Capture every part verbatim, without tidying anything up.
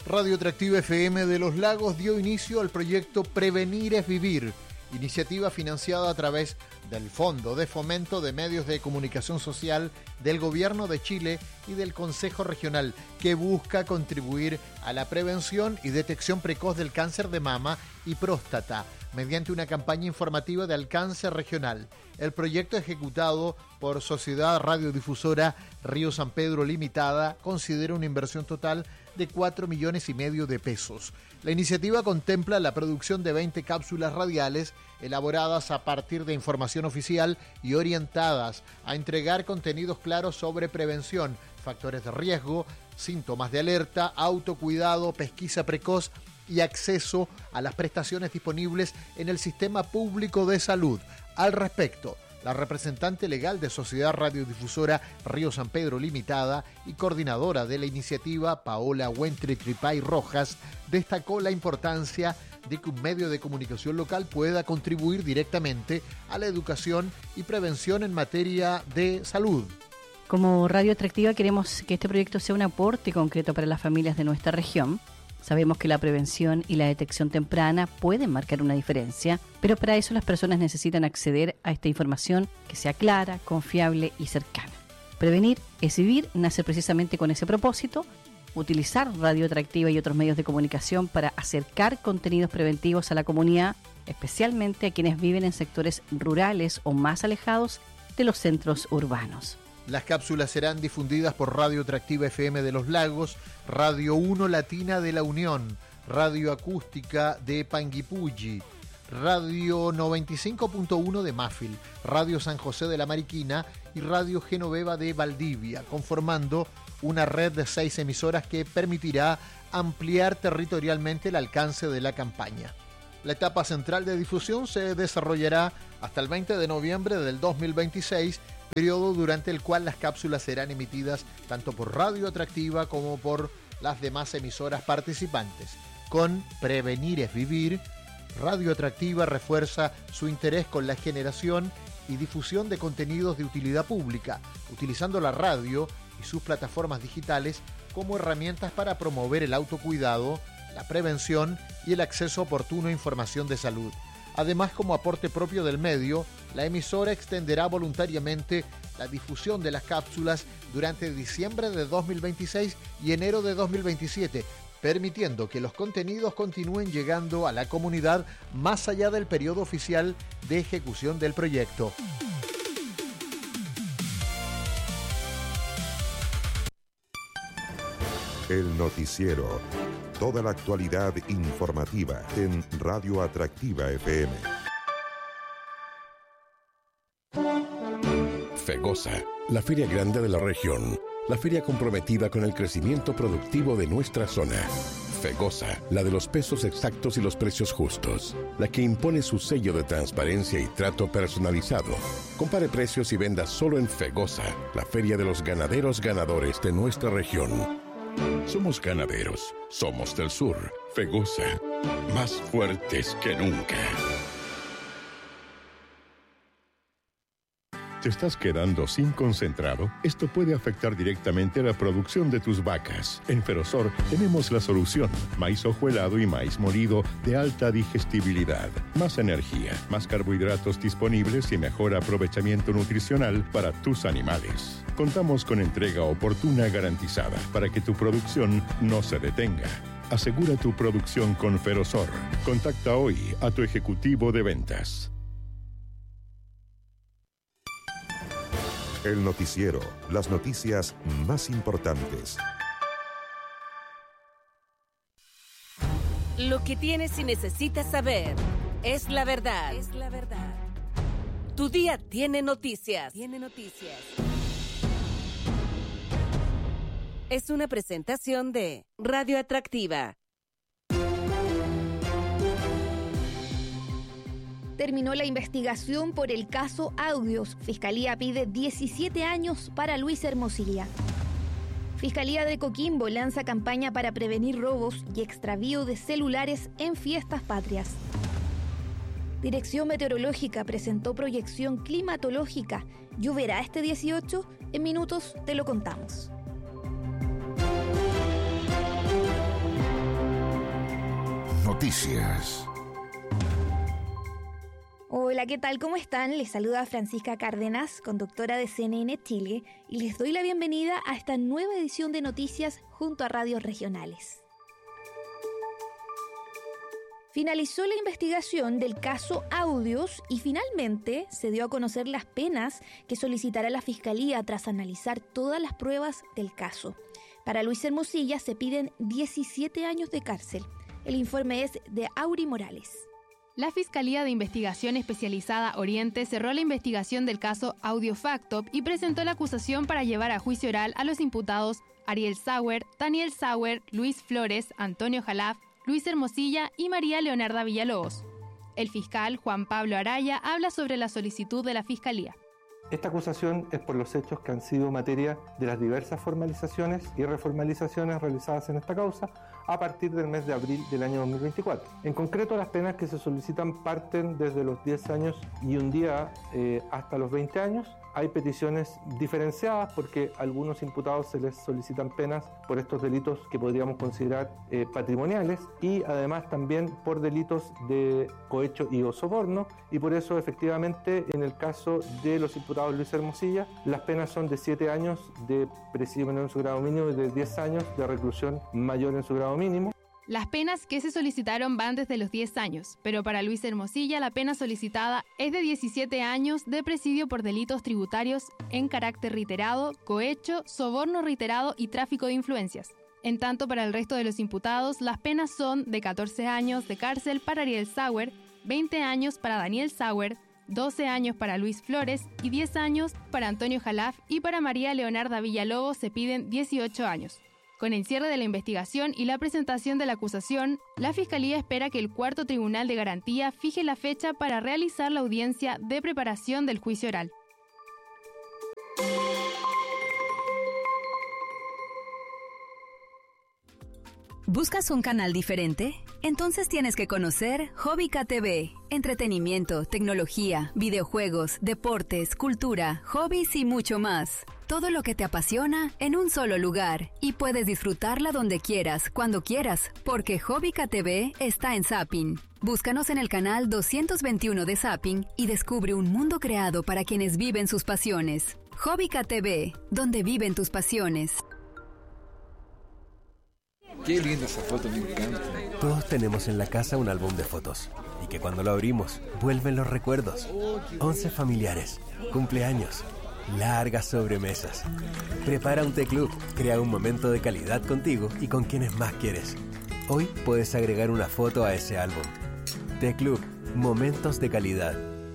Radio Atractiva F M de Los Lagos dio inicio al proyecto Prevenir es Vivir, iniciativa financiada a través del Fondo de Fomento de Medios de Comunicación Social del Gobierno de Chile y del Consejo Regional, que busca contribuir a la prevención y detección precoz del cáncer de mama y próstata, mediante una campaña informativa de alcance regional. El proyecto, ejecutado por Sociedad Radiodifusora Río San Pedro Limitada, considera una inversión total de cuatro millones y medio de pesos. La iniciativa contempla la producción de veinte cápsulas radiales elaboradas a partir de información oficial y orientadas a entregar contenidos claros sobre prevención, factores de riesgo, síntomas de alerta, autocuidado, pesquisa precoz y acceso a las prestaciones disponibles en el sistema público de salud. Al respecto, la representante legal de Sociedad Radiodifusora Río San Pedro Limitada y coordinadora de la iniciativa, Paola Huentre Tripay Rojas, destacó la importancia de que un medio de comunicación local pueda contribuir directamente a la educación y prevención en materia de salud. Como Radio Atractiva queremos que este proyecto sea un aporte concreto para las familias de nuestra región. Sabemos que la prevención y la detección temprana pueden marcar una diferencia, pero para eso las personas necesitan acceder a esta información que sea clara, confiable y cercana. Prevenir es vivir, nace precisamente con ese propósito, utilizar Radio Atractiva y otros medios de comunicación para acercar contenidos preventivos a la comunidad, especialmente a quienes viven en sectores rurales o más alejados de los centros urbanos. Las cápsulas serán difundidas por Radio Atractiva F M de Los Lagos, Radio uno Latina de La Unión, Radio Acústica de Panguipulli, Radio noventa y cinco punto uno de Mafil, Radio San José de la Mariquina y Radio Genoveva de Valdivia, conformando una red de seis emisoras que permitirá ampliar territorialmente el alcance de la campaña. La etapa central de difusión se desarrollará hasta el veinte de noviembre del dos mil veintiséis, periodo durante el cual las cápsulas serán emitidas tanto por Radio Atractiva como por las demás emisoras participantes. Con Prevenir es Vivir, Radio Atractiva refuerza su interés con la generación y difusión de contenidos de utilidad pública, utilizando la radio y sus plataformas digitales como herramientas para promover el autocuidado, la prevención y el acceso oportuno a información de salud. Además, como aporte propio del medio, la emisora extenderá voluntariamente la difusión de las cápsulas durante diciembre de dos mil veintiséis y enero de dos mil veintisiete, permitiendo que los contenidos continúen llegando a la comunidad más allá del periodo oficial de ejecución del proyecto. El noticiero. Toda la actualidad informativa en Radio Atractiva F M. FEGOSA, la feria grande de la región. La feria comprometida con el crecimiento productivo de nuestra zona. FEGOSA, la de los pesos exactos y los precios justos. La que impone su sello de transparencia y trato personalizado. Compare precios y venda solo en FEGOSA, la feria de los ganaderos ganadores de nuestra región. Somos ganaderos, somos del sur. FEGOSA, más fuertes que nunca. ¿Te estás quedando sin concentrado? Esto puede afectar directamente la producción de tus vacas. En Ferosor tenemos la solución. Maíz hojuelado y maíz molido de alta digestibilidad. Más energía, más carbohidratos disponibles y mejor aprovechamiento nutricional para tus animales. Contamos con entrega oportuna garantizada para que tu producción no se detenga. Asegura tu producción con Ferosor. Contacta hoy a tu ejecutivo de ventas. El noticiero, las noticias más importantes. Lo que tienes y necesitas saber es la verdad. Es la verdad. Tu día tiene noticias. Tiene noticias. Es una presentación de Radio Atractiva. Terminó la investigación por el caso Audios. Fiscalía pide diecisiete años para Luis Hermosilla. Fiscalía de Coquimbo lanza campaña para prevenir robos y extravío de celulares en fiestas patrias. Dirección Meteorológica presentó proyección climatológica. ¿Lloverá este dieciocho? En minutos te lo contamos. Noticias. Hola, ¿qué tal? ¿Cómo están? Les saluda Francisca Cárdenas, conductora de C N N Chile, y les doy la bienvenida a esta nueva edición de Noticias junto a Radios Regionales. Finalizó la investigación del caso Audios y finalmente se dio a conocer las penas que solicitará la Fiscalía tras analizar todas las pruebas del caso. Para Luis Hermosilla se piden diecisiete años de cárcel. El informe es de Auri Morales. La Fiscalía de Investigación Especializada Oriente cerró la investigación del caso Audio Factop y presentó la acusación para llevar a juicio oral a los imputados Ariel Sauer, Daniel Sauer, Luis Flores, Antonio Jalaf, Luis Hermosilla y María Leonarda Villalobos. El fiscal Juan Pablo Araya habla sobre la solicitud de la Fiscalía. Esta acusación es por los hechos que han sido materia de las diversas formalizaciones y reformalizaciones realizadas en esta causa a partir del mes de abril del año dos mil veinticuatro. En concreto, las penas que se solicitan parten desde los diez años y un día eh, hasta los veinte años. Hay peticiones diferenciadas porque a algunos imputados se les solicitan penas por estos delitos que podríamos considerar eh, patrimoniales y además también por delitos de cohecho y o soborno, y por eso efectivamente en el caso de los imputados Luis Hermosilla las penas son de siete años de presidio menor en su grado mínimo y de diez años de reclusión mayor en su grado mínimo. Las penas que se solicitaron van desde los diez años, pero para Luis Hermosilla la pena solicitada es de diecisiete años de presidio por delitos tributarios en carácter reiterado, cohecho, soborno reiterado y tráfico de influencias. En tanto, para el resto de los imputados, las penas son de catorce años de cárcel para Ariel Sauer, veinte años para Daniel Sauer, doce años para Luis Flores y diez años para Antonio Jalaf, y para María Leonarda Villalobos se piden dieciocho años. Con el cierre de la investigación y la presentación de la acusación, la Fiscalía espera que el Cuarto Tribunal de Garantía fije la fecha para realizar la audiencia de preparación del juicio oral. ¿Buscas un canal diferente? Entonces tienes que conocer Hobbica T V. Entretenimiento, tecnología, videojuegos, deportes, cultura, hobbies y mucho más. Todo lo que te apasiona en un solo lugar, y puedes disfrutarla donde quieras, cuando quieras, porque Hobbica T V está en Zapping. Búscanos en el canal doscientos veintiuno de Zapping y descubre un mundo creado para quienes viven sus pasiones. Hobbica T V, donde viven tus pasiones. Qué linda esa foto, me encanta. Todos tenemos en la casa un álbum de fotos, y que cuando lo abrimos, vuelven los recuerdos. Once familiares, cumpleaños, largas sobremesas. Prepara un té club, crea un momento de calidad contigo y con quienes más quieres. Hoy puedes agregar una foto a ese álbum. Té Club, momentos de calidad.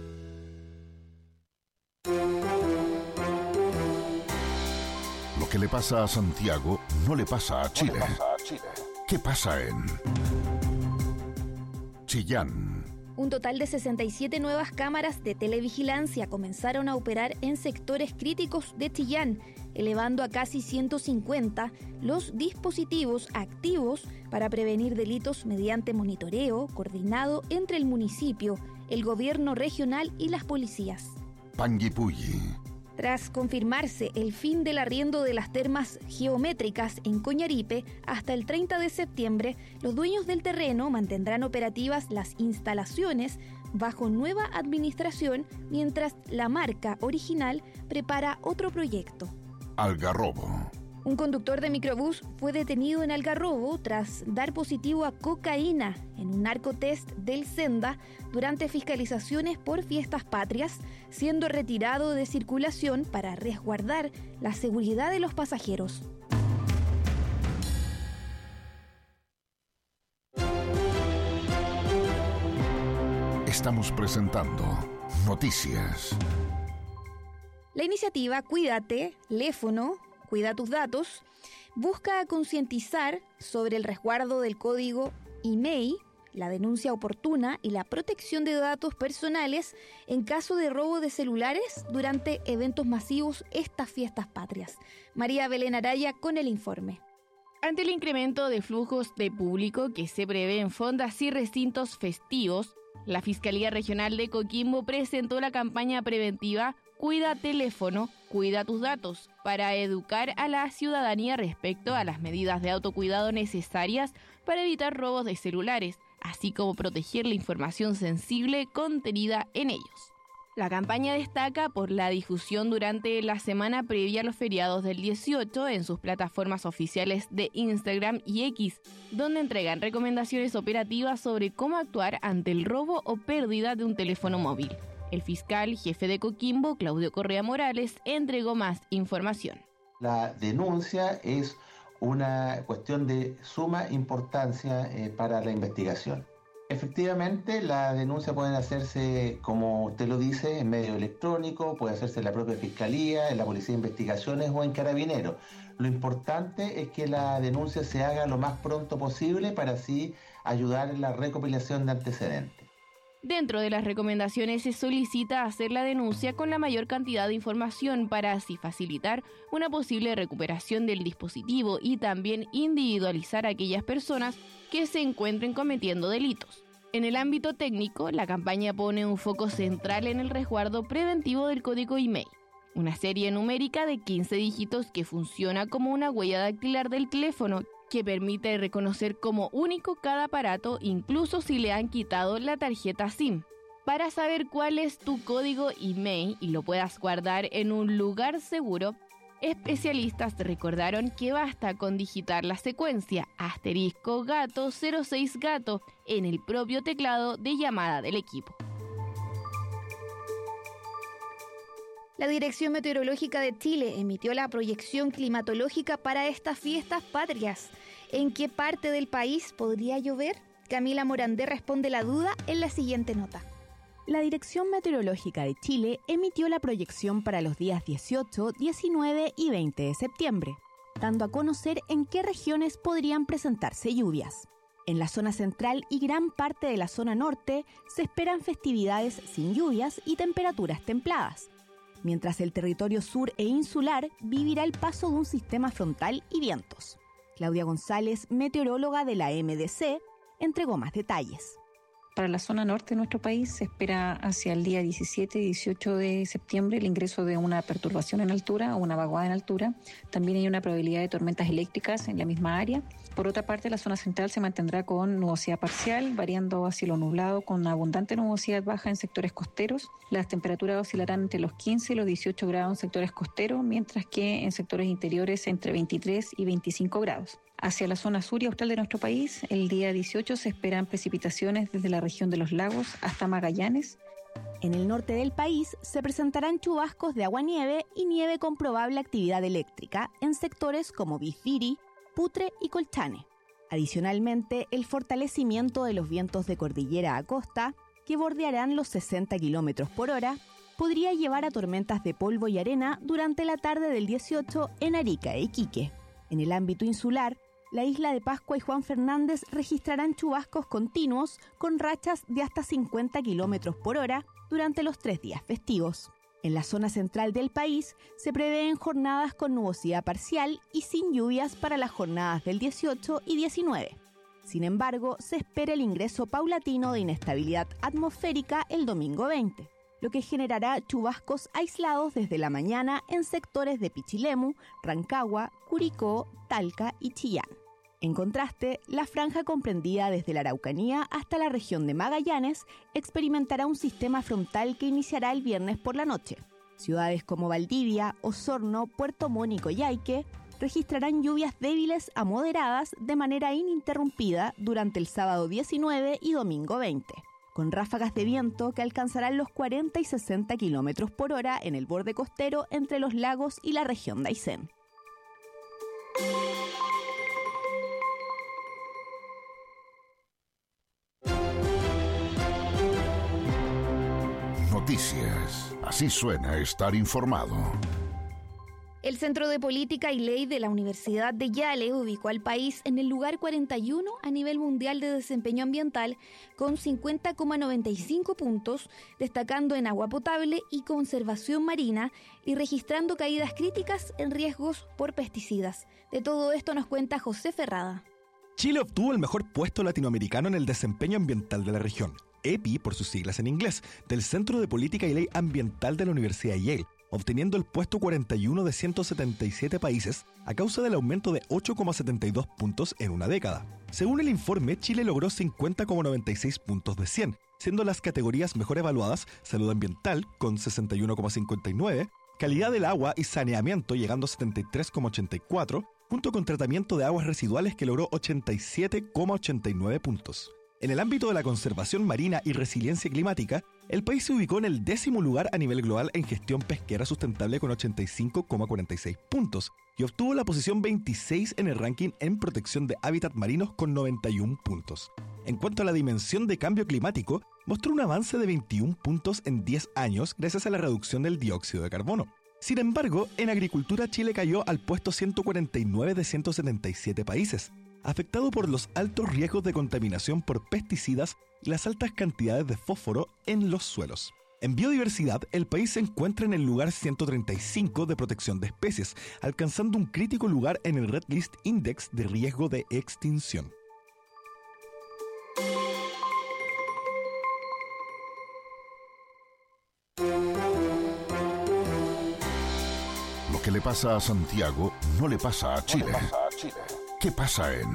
Lo que le pasa a Santiago no le pasa a Chile. ¿Qué pasa en Chillán? Un total de sesenta y siete nuevas cámaras de televigilancia comenzaron a operar en sectores críticos de Chillán, elevando a casi ciento cincuenta los dispositivos activos para prevenir delitos mediante monitoreo coordinado entre el municipio, el gobierno regional y las policías. Panguipulli. Tras confirmarse el fin del arriendo de las termas geométricas en Coñaripe, hasta el treinta de septiembre, los dueños del terreno mantendrán operativas las instalaciones bajo nueva administración, mientras la marca original prepara otro proyecto. Algarrobo. Un conductor de microbús fue detenido en Algarrobo tras dar positivo a cocaína en un narcotest del Senda durante fiscalizaciones por fiestas patrias, siendo retirado de circulación para resguardar la seguridad de los pasajeros. Estamos presentando Noticias. La iniciativa Cuídate, teléfono, Cuida tus datos, busca concientizar sobre el resguardo del código I M E I, la denuncia oportuna y la protección de datos personales en caso de robo de celulares durante eventos masivos estas fiestas patrias. María Belén Araya con el informe. Ante el incremento de flujos de público que se prevé en fondas y recintos festivos, la Fiscalía Regional de Coquimbo presentó la campaña preventiva Cuida teléfono, cuida tus datos, para educar a la ciudadanía respecto a las medidas de autocuidado necesarias para evitar robos de celulares, así como proteger la información sensible contenida en ellos. La campaña destaca por la difusión durante la semana previa a los feriados del dieciocho en sus plataformas oficiales de Instagram y X, donde entregan recomendaciones operativas sobre cómo actuar ante el robo o pérdida de un teléfono móvil. El fiscal jefe de Coquimbo, Claudio Correa Morales, entregó más información. La denuncia es una cuestión de suma importancia eh, para la investigación. Efectivamente, la denuncia puede hacerse, como usted lo dice, en medio electrónico, puede hacerse en la propia Fiscalía, en la Policía de Investigaciones o en Carabineros. Lo importante es que la denuncia se haga lo más pronto posible para así ayudar en la recopilación de antecedentes. Dentro de las recomendaciones se solicita hacer la denuncia con la mayor cantidad de información para así facilitar una posible recuperación del dispositivo y también individualizar a aquellas personas que se encuentren cometiendo delitos. En el ámbito técnico, la campaña pone un foco central en el resguardo preventivo del código I M E I, una serie numérica de quince dígitos que funciona como una huella dactilar del teléfono que permite reconocer como único cada aparato, incluso si le han quitado la tarjeta SIM. Para saber cuál es tu código I M E I y lo puedas guardar en un lugar seguro, especialistas recordaron que basta con digitar la secuencia asterisco gato cero seis gato en el propio teclado de llamada del equipo. La Dirección Meteorológica de Chile emitió la proyección climatológica para estas fiestas patrias. ¿En qué parte del país podría llover? Camila Morandé responde la duda en la siguiente nota. La Dirección Meteorológica de Chile emitió la proyección para los días dieciocho, diecinueve y veinte de septiembre, dando a conocer en qué regiones podrían presentarse lluvias. En la zona central y gran parte de la zona norte se esperan festividades sin lluvias y temperaturas templadas, mientras el territorio sur e insular vivirá el paso de un sistema frontal y vientos. Claudia González, meteoróloga de la M D C, entregó más detalles. Para la zona norte de nuestro país se espera hacia el día diecisiete y dieciocho de septiembre el ingreso de una perturbación en altura o una vaguada en altura. También hay una probabilidad de tormentas eléctricas en la misma área. Por otra parte, la zona central se mantendrá con nubosidad parcial, variando a cielo nublado con abundante nubosidad baja en sectores costeros. Las temperaturas oscilarán entre los quince y los dieciocho grados en sectores costeros, mientras que en sectores interiores entre veintitrés y veinticinco grados. Hacia la zona sur y austral de nuestro país, el día dieciocho se esperan precipitaciones desde la región de los lagos hasta Magallanes. En el norte del país se presentarán chubascos de agua-nieve y nieve con probable actividad eléctrica en sectores como Bifiri, Putre y Colchane. Adicionalmente, el fortalecimiento de los vientos de cordillera a costa, que bordearán los sesenta kilómetros por hora, podría llevar a tormentas de polvo y arena durante la tarde del dieciocho en Arica e Iquique. En el ámbito insular, la isla de Pascua y Juan Fernández registrarán chubascos continuos con rachas de hasta cincuenta kilómetros por hora durante los tres días festivos. En la zona central del país se prevén jornadas con nubosidad parcial y sin lluvias para las jornadas del dieciocho y diecinueve. Sin embargo, se espera el ingreso paulatino de inestabilidad atmosférica el domingo veinte, lo que generará chubascos aislados desde la mañana en sectores de Pichilemu, Rancagua, Curicó, Talca y Chillán. En contraste, la franja comprendida desde la Araucanía hasta la región de Magallanes experimentará un sistema frontal que iniciará el viernes por la noche. Ciudades como Valdivia, Osorno, Puerto Montt y Coyhaique registrarán lluvias débiles a moderadas de manera ininterrumpida durante el sábado diecinueve y domingo veinte. Con ráfagas de viento que alcanzarán los cuarenta y sesenta kilómetros por hora en el borde costero entre los lagos y la región de Aysén. Noticias. Así suena estar informado. El Centro de Política y Ley de la Universidad de Yale ubicó al país en el lugar cuarenta y uno a nivel mundial de desempeño ambiental con cincuenta coma noventa y cinco puntos, destacando en agua potable y conservación marina y registrando caídas críticas en riesgos por pesticidas. De todo esto nos cuenta José Ferrada. Chile obtuvo el mejor puesto latinoamericano en el desempeño ambiental de la región, E P I por sus siglas en inglés, del Centro de Política y Ley Ambiental de la Universidad de Yale, obteniendo el puesto cuarenta y uno de ciento setenta y siete países a causa del aumento de ocho coma setenta y dos puntos en una década. Según el informe, Chile logró cincuenta coma noventa y seis puntos de cien, siendo las categorías mejor evaluadas salud ambiental con sesenta y uno coma cincuenta y nueve, calidad del agua y saneamiento llegando a setenta y tres coma ochenta y cuatro, junto con tratamiento de aguas residuales que logró ochenta y siete coma ochenta y nueve puntos. En el ámbito de la conservación marina y resiliencia climática, el país se ubicó en el décimo lugar a nivel global en gestión pesquera sustentable con ochenta y cinco coma cuarenta y seis puntos y obtuvo la posición veintiséis en el ranking en protección de hábitat marinos con noventa y uno puntos. En cuanto a la dimensión de cambio climático, mostró un avance de veintiún puntos en diez años gracias a la reducción del dióxido de carbono. Sin embargo, en agricultura Chile cayó al puesto ciento cuarenta y nueve de ciento setenta y siete países, afectado por los altos riesgos de contaminación por pesticidas y las altas cantidades de fósforo en los suelos. En biodiversidad, el país se encuentra en el lugar ciento treinta y cinco de protección de especies, alcanzando un crítico lugar en el Red List Index de riesgo de extinción. Lo que le pasa a Santiago no le pasa a Chile. ¿Qué pasa en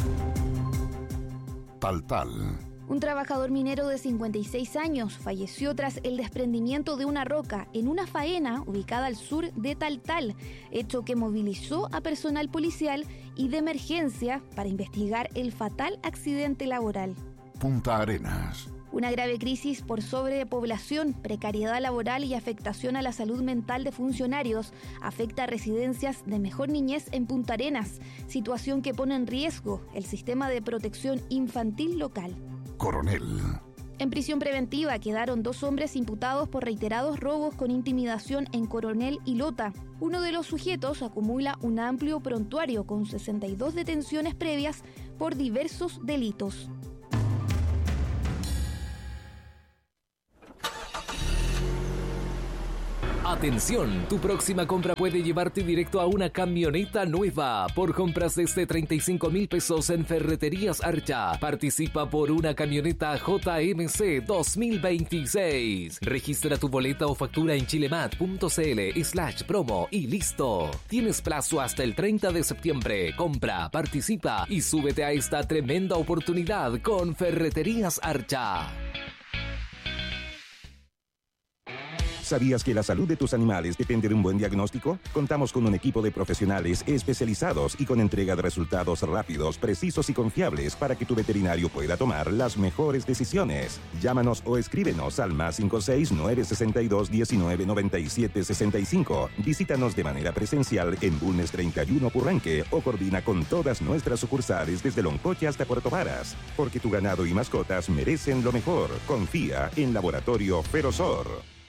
Tal Tal? Un trabajador minero de cincuenta y seis años falleció tras el desprendimiento de una roca en una faena ubicada al sur de Tal Tal, hecho que movilizó a personal policial y de emergencia para investigar el fatal accidente laboral. Punta Arenas. Una grave crisis por sobrepoblación, precariedad laboral y afectación a la salud mental de funcionarios afecta a residencias de mejor niñez en Punta Arenas, situación que pone en riesgo el sistema de protección infantil local. Coronel. En prisión preventiva quedaron dos hombres imputados por reiterados robos con intimidación en Coronel y Lota. Uno de los sujetos acumula un amplio prontuario con sesenta y dos detenciones previas por diversos delitos. Atención, tu próxima compra puede llevarte directo a una camioneta nueva. Por compras desde treinta y cinco mil pesos en Ferreterías Archa, participa por una camioneta J M C dos mil veintiséis. Registra tu boleta o factura en chilemat.cl slash promo y listo. Tienes plazo hasta el treinta de septiembre. Compra, participa y súbete a esta tremenda oportunidad con Ferreterías Archa. ¿Sabías que la salud de tus animales depende de un buen diagnóstico? Contamos con un equipo de profesionales especializados y con entrega de resultados rápidos, precisos y confiables para que tu veterinario pueda tomar las mejores decisiones. Llámanos o escríbenos al más cinco seis nueve seis dos uno nueve nueve siete seis cinco. Visítanos de manera presencial en Bulnes treinta y uno Purranque o coordina con todas nuestras sucursales desde Loncoche hasta Puerto Varas. Porque tu ganado y mascotas merecen lo mejor. Confía en Laboratorio Ferosor.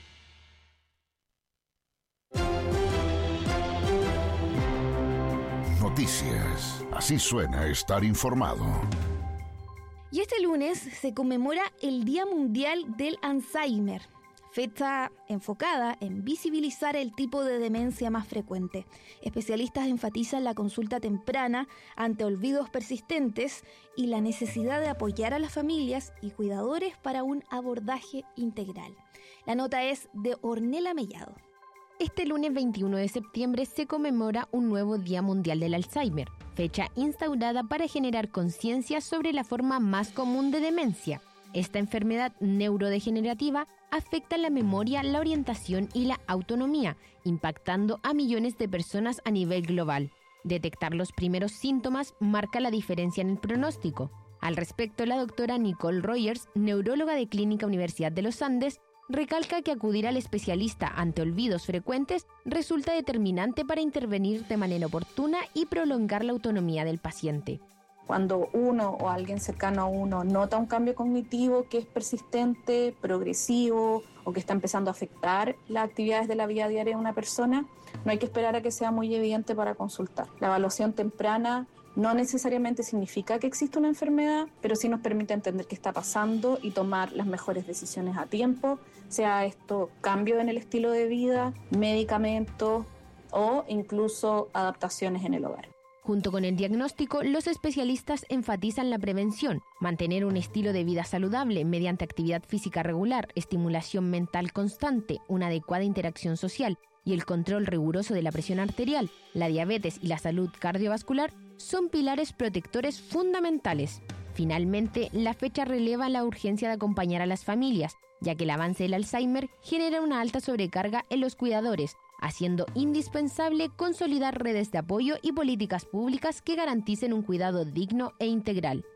Noticias. Así suena estar informado. Y este lunes se conmemora el Día Mundial del Alzheimer, fecha enfocada en visibilizar el tipo de demencia más frecuente. Especialistas enfatizan la consulta temprana ante olvidos persistentes y la necesidad de apoyar a las familias y cuidadores para un abordaje integral. La nota es de Ornella Mellado. Este lunes veintiuno de septiembre se conmemora un nuevo Día Mundial del Alzheimer, fecha instaurada para generar conciencia sobre la forma más común de demencia. Esta enfermedad neurodegenerativa afecta la memoria, la orientación y la autonomía, impactando a millones de personas a nivel global. Detectar los primeros síntomas marca la diferencia en el pronóstico. Al respecto, la doctora Nicole Rogers, neuróloga de Clínica Universidad de los Andes, recalca que acudir al especialista ante olvidos frecuentes resulta determinante para intervenir de manera oportuna y prolongar la autonomía del paciente. Cuando uno o alguien cercano a uno nota un cambio cognitivo que es persistente, progresivo o que está empezando a afectar las actividades de la vida diaria de una persona, no hay que esperar a que sea muy evidente para consultar. La evaluación temprana no necesariamente significa que existe una enfermedad, pero sí nos permite entender qué está pasando y tomar las mejores decisiones a tiempo, sea esto cambio en el estilo de vida, medicamentos o incluso adaptaciones en el hogar. Junto con el diagnóstico, los especialistas enfatizan la prevención, mantener un estilo de vida saludable mediante actividad física regular, estimulación mental constante, una adecuada interacción social y el control riguroso de la presión arterial, la diabetes y la salud cardiovascular son pilares protectores fundamentales. Finalmente, la fecha releva la urgencia de acompañar a las familias, ya que el avance del Alzheimer genera una alta sobrecarga en los cuidadores, haciendo indispensable consolidar redes de apoyo y políticas públicas que garanticen un cuidado digno e integral.